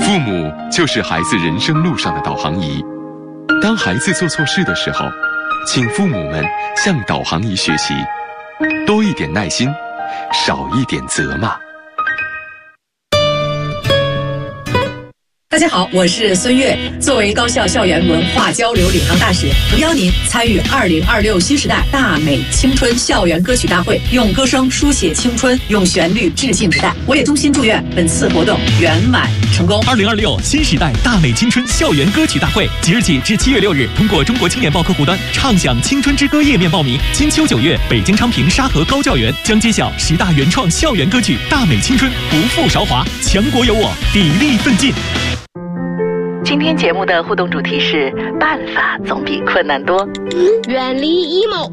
父母就是孩子人生路上的导航仪。当孩子做错事的时候，请父母们向导航仪学习，多一点耐心，少一点责骂。 大家好，我是孙悦。作为高校校园文化交流领航大使，诚邀您参与2026新时代大美青春校园歌曲大会，用歌声书写青春，用旋律致敬时代。我也衷心祝愿本次活动圆满成功。 2026新时代大美青春校园歌曲大会，即日起至7月6日，通过中国青年报客户端畅享青春之歌页面报名。金秋9月，北京昌平沙河高教园将揭晓10大原创校园歌曲，大美青春，不负韶华，强国有我，砥砺奋进。 今天节目的互动主题是：办法总比困难多。 远离 emo，